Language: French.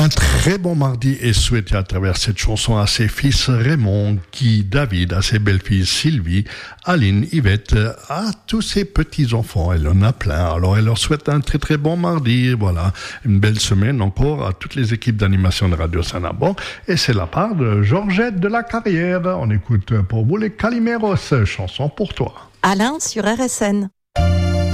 Un très bon mardi est souhaité à travers cette chanson à ses fils Raymond, Guy, David, à ses belles-filles Sylvie, Aline, Yvette, à tous ses petits-enfants. Elle en a plein. Alors, elle leur souhaite un très très bon mardi. Voilà, une belle semaine encore à toutes les équipes d'animation de Radio Saint-Alban. Et c'est la part de Georgette de la Carrière. On écoute pour vous les Calimeros, chanson pour toi. Alain sur RSN.